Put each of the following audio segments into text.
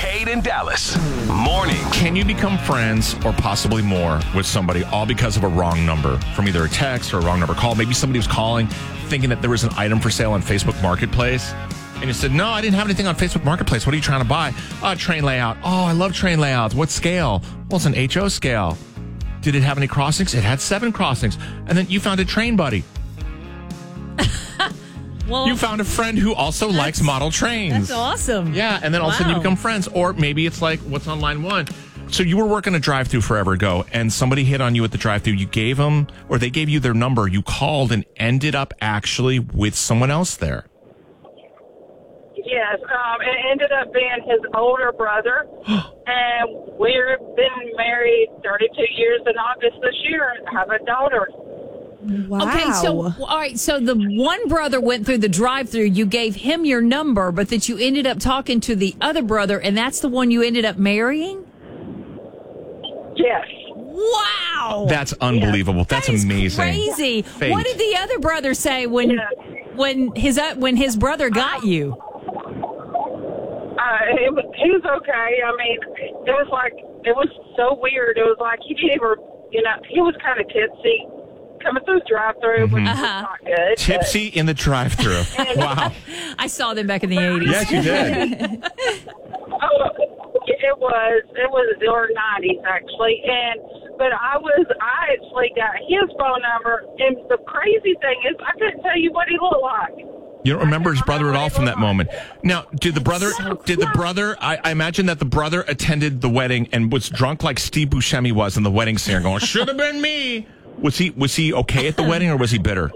Cade and Dallas. Morning. Can you become friends or possibly more with somebody all because of a wrong number from either a text or a wrong number call? Maybe somebody was calling thinking that there was an item for sale on Facebook Marketplace. And you said, no, I didn't have anything on Facebook Marketplace. What are you trying to buy? Train layout. Oh, I love train layouts. What scale? Well, it's an HO scale. Did it have any crossings? It had 7 crossings. And then you found a train buddy. Well, you found a friend who also likes model trains. That's awesome. Yeah, and then all of a sudden you become friends. Or maybe it's like what's on line 1. So you were working a drive-thru forever ago, and somebody hit on you at the drive-thru. You gave them, or they gave you their number. You called and ended up actually with someone else there. Yes, it ended up being his older brother, and we've been married 32 years in August this year and have a daughter. Wow. Okay, so all right, so the one brother went through the drive-thru. You gave him your number, but that you ended up talking to the other brother, and that's the one you ended up marrying? Yes. Wow. That's unbelievable. That's that is amazing. Crazy. Fate. What did the other brother say when his brother got you? He was okay. I mean, it was so weird. It was like he didn't even, he was kind of tipsy coming through the drive-thru, which was not good. Tipsy in the drive-thru. Wow. I saw them back in the 80s. Yes, you did. It was the early 90s actually, but I actually got his phone number, and the crazy thing is I couldn't tell you what he looked like. You don't remember his brother at all from that moment. Now, did the brother, I imagine that the brother attended the wedding and was drunk like Steve Buscemi was in the wedding singer going, should have been me. Was he okay at the wedding or was he bitter?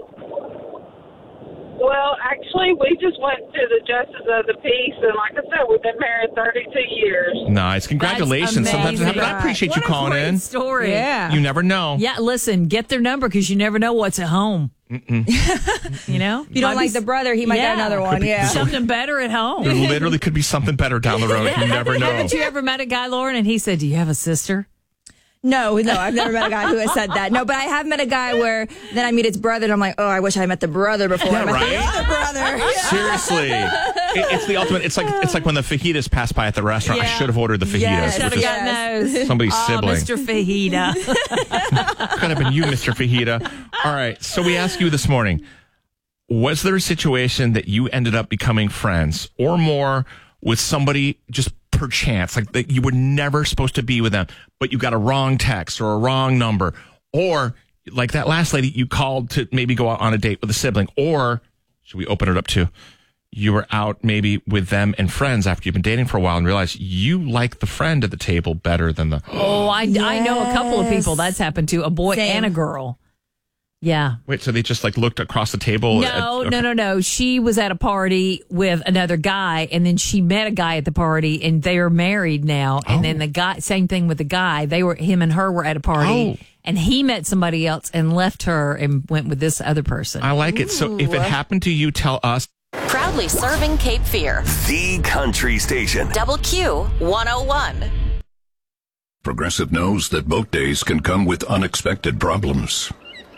Well, actually, we just went to the Justice of the Peace, and like I said, we've been married 32 years. Nice. Congratulations. Sometimes I appreciate you calling in. Story. Yeah. You never know. Yeah, listen, get their number because you never know what's at home. You know? If you don't like the brother, he might get another one. Yeah. Something better at home. There literally could be something better down the road. You never know. Haven't you ever met a guy, Lauren, and he said, do you have a sister? No, I've never met a guy who has said that. No, but I have met a guy where then I meet his brother and I'm like, oh, I wish I met the brother before I met the other brother. Yeah. Seriously. It's the ultimate. It's like when the fajitas pass by at the restaurant. I should have ordered the fajitas. Yes. Should have gotten those. Somebody's sibling. Mr. Fajita. Could have been you, Mr. Fajita. All right. So we asked you this morning, was there a situation that you ended up becoming friends or more with somebody just perchance, like that you were never supposed to be with them, but you got a wrong text or a wrong number, or like that last lady, you called to maybe go out on a date with a sibling, or should we open it up to you were out maybe with them and friends after you've been dating for a while and realize you like the friend at the table better than the... Oh, I know a couple of people that's happened to, a boy and a girl. Yeah. Wait, so they just like looked across the table? No. She was at a party with another guy, and then she met a guy at the party, and they are married now. And then the guy, same thing with the guy. Him and her were at a party, and he met somebody else and left her and went with this other person. I like it. So if it happened to you, tell us. Proudly serving Cape Fear. The Country Station. Double Q 101. Progressive knows that boat days can come with unexpected problems.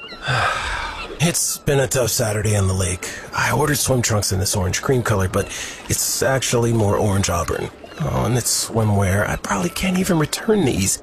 It's been a tough Saturday on the lake. I ordered swim trunks in this orange cream color, but it's actually more orange auburn. Oh, and it's swimwear. I probably can't even return these.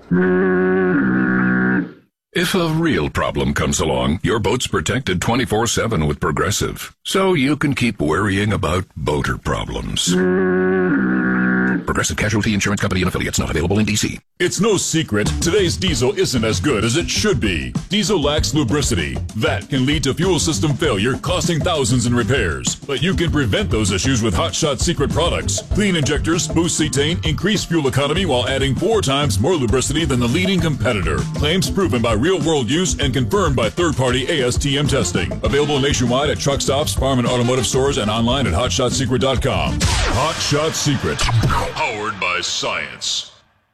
If a real problem comes along, your boat's protected 24/7 with Progressive, so you can keep worrying about boater problems. Progressive Casualty Insurance Company and Affiliates, not available in D.C. It's no secret, today's diesel isn't as good as it should be. Diesel lacks lubricity. That can lead to fuel system failure, costing thousands in repairs. But you can prevent those issues with Hot Shot Secret products. Clean injectors, boost cetane, increase fuel economy while adding 4 times more lubricity than the leading competitor. Claims proven by real-world use and confirmed by third-party ASTM testing. Available nationwide at truck stops, farm and automotive stores, and online at hotshotsecret.com. Hot Shot Secret. Powered by science.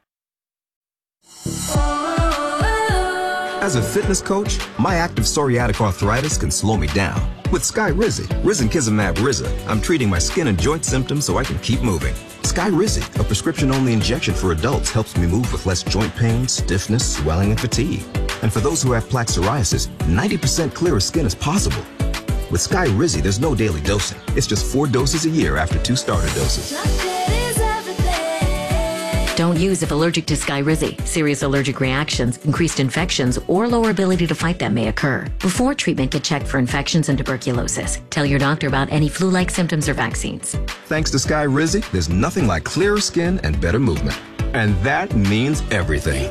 As a fitness coach, my active psoriatic arthritis can slow me down. With Skyrizi, Risankizumab Riza, I'm treating my skin and joint symptoms so I can keep moving. Skyrizi, a prescription-only injection for adults, helps me move with less joint pain, stiffness, swelling, and fatigue. And for those who have plaque psoriasis, 90% clearer skin is possible. With Skyrizi, there's no daily dosing. It's just 4 doses a year after 2 starter doses. Don't use if allergic to Skyrizi. Serious allergic reactions, increased infections, or lower ability to fight them may occur. Before treatment, get checked for infections and tuberculosis. Tell your doctor about any flu-like symptoms or vaccines. Thanks to Skyrizi, there's nothing like clearer skin and better movement. And that means everything.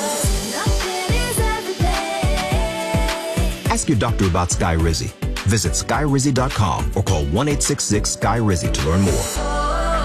Ask your doctor about Skyrizi. Visit Skyrizi.com or call 1-866-SKY-RIZZI to learn more.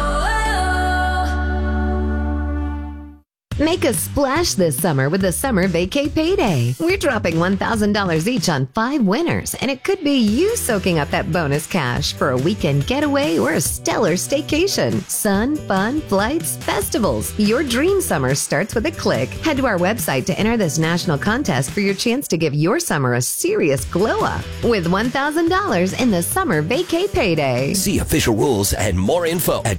Make a splash this summer with the Summer Vacay Payday. We're dropping $1,000 each on 5 winners, and it could be you soaking up that bonus cash for a weekend getaway or a stellar staycation. Sun, fun, flights, festivals. Your dream summer starts with a click. Head to our website to enter this national contest for your chance to give your summer a serious glow up with $1,000 in the Summer Vacay Payday. See official rules and more info at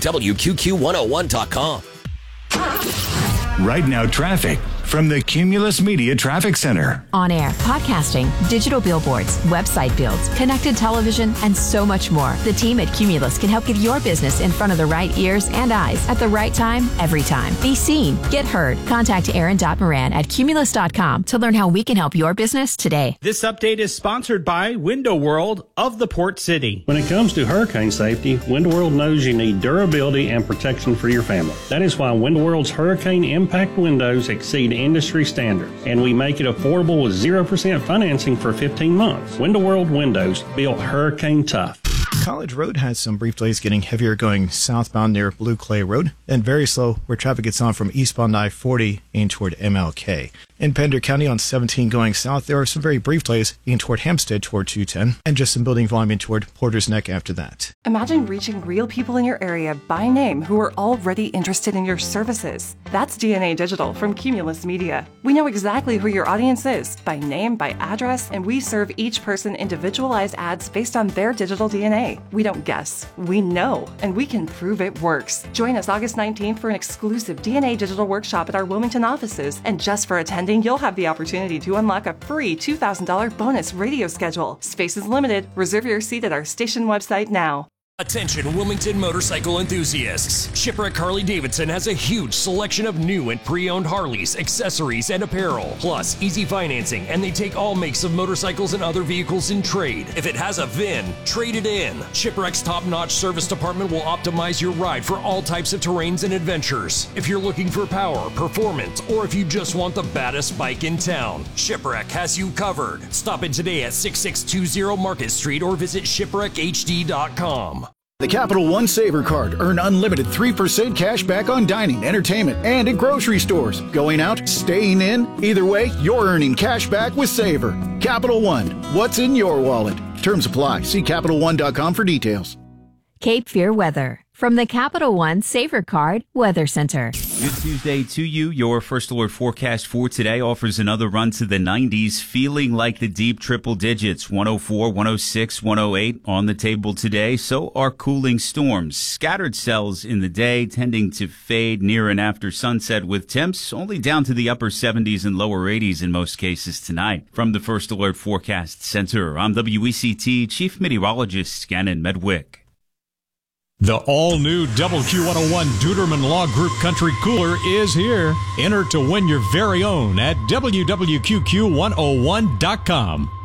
www.QQ101.com. Right now, traffic from the Cumulus Media Traffic Center. On air, podcasting, digital billboards, website builds, connected television, and so much more. The team at Cumulus can help get your business in front of the right ears and eyes at the right time, every time. Be seen, get heard. Contact Aaron.Moran at Cumulus.com to learn how we can help your business today. This update is sponsored by Window World of the Port City. When it comes to hurricane safety, Window World knows you need durability and protection for your family. That is why Window World's hurricane impact windows exceed industry standards, and we make it affordable with 0% financing for 15 months. Window World Windows, built hurricane tough. College Road has some brief delays getting heavier going southbound near Blue Clay Road, and very slow where traffic gets on from eastbound I-40 in toward MLK. In Pender County on 17 going south, there are some very brief delays in toward Hempstead toward 210, and just some building volume in toward Porter's Neck after that. Imagine reaching real people in your area by name who are already interested in your services. That's DNA Digital from Cumulus Media. We know exactly who your audience is, by name, by address, and we serve each person individualized ads based on their digital DNA. We don't guess, we know, and we can prove it works. Join us August 19th for an exclusive DNA Digital workshop at our Wilmington offices, and just for attending, you'll have the opportunity to unlock a free $2,000 bonus radio schedule. Space is limited. Reserve your seat at our station website now. Attention Wilmington motorcycle enthusiasts. Shipwreck Harley-Davidson has a huge selection of new and pre-owned Harleys, accessories, and apparel. Plus, easy financing, and they take all makes of motorcycles and other vehicles in trade. If it has a VIN, trade it in. Shipwreck's top-notch service department will optimize your ride for all types of terrains and adventures. If you're looking for power, performance, or if you just want the baddest bike in town, Shipwreck has you covered. Stop in today at 6620 Market Street or visit shipwreckhd.com. The Capital One Saver Card. Earn unlimited 3% cash back on dining, entertainment, and at grocery stores. Going out, staying in, either way, you're earning cash back with Saver. Capital One. What's in your wallet? Terms apply. See CapitalOne.com for details. Cape Fear weather from the Capital One Saver Card Weather Center. Good Tuesday to you. Your First Alert forecast for today offers another run to the 90s, feeling like the deep triple digits, 104, 106, 108 on the table today. So are cooling storms. Scattered cells in the day tending to fade near and after sunset with temps only down to the upper 70s and lower 80s in most cases tonight. From the First Alert Forecast Center, I'm WECT Chief Meteorologist Gannon Medwick. The all-new WQ101 Duderman Law Group Country Cooler is here. Enter to win your very own at WWQQ101.com.